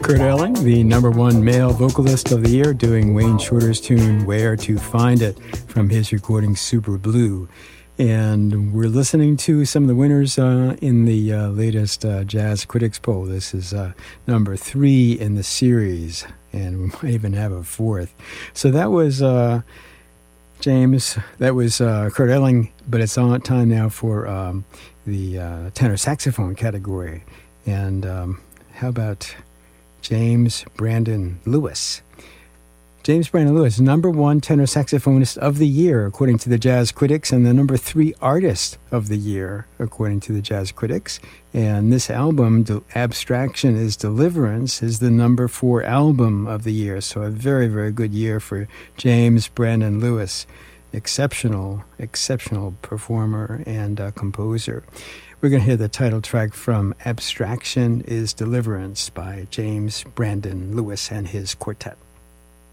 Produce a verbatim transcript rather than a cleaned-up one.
Kurt Elling, the number one male vocalist of the year, doing Wayne Shorter's tune Where to Find It from his recording Super Blue. And we're listening to some of the winners uh, in the uh, latest uh, Jazz Critics poll. This is uh, number three in the series, and we might even have a fourth. So that was uh, James, that was uh, Kurt Elling, but it's on time now for um, the uh, tenor saxophone category. And um, how about James Brandon Lewis? James Brandon Lewis, number one tenor saxophonist of the year, according to the Jazz Critics, and the number three artist of the year, according to the Jazz Critics. And this album, Abstraction is Deliverance, is the number four album of the year. So a very, very good year for James Brandon Lewis. Exceptional, exceptional performer and uh, composer. We're going to hear the title track from Abstraction is Deliverance by James Brandon Lewis and his quartet.